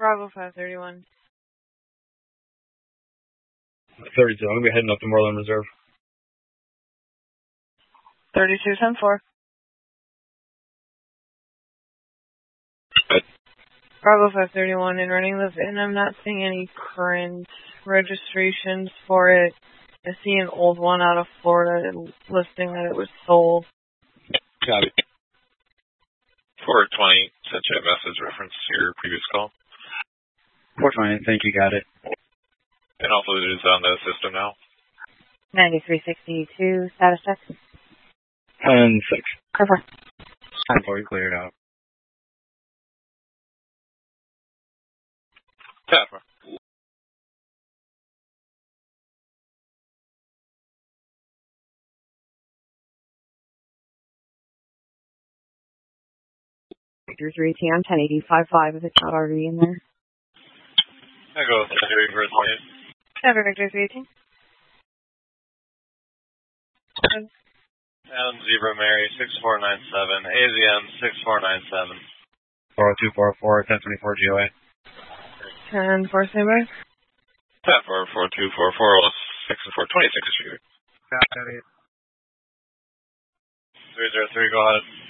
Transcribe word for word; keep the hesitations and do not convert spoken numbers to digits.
Bravo five thirty-one. thirty-two. I'm going to be heading up to Moreland Reserve. thirty-two ten four. Bravo five thirty-one, in running the V I N, I'm not seeing any current registrations for it. I see an old one out of Florida listing that it was sold. Got it. four twenty, sent you a message reference to your previous call. four twenty, thank you, got it. And also it is on the system now. ninety-three sixty-two, status check. ten six. Cover. ten four, you cleared out. Tapper. Victor three T M ten eighty-five five if it's not already in there. I go with secondary first point. Cover Victor three T. Adam Zebra Mary six four nine seven, A Z M six four nine seven. four oh two four four, ten twenty-four G O A. ten four, standby. ten four, four two four four, six four twenty-six. Got it. three zero three, go ahead.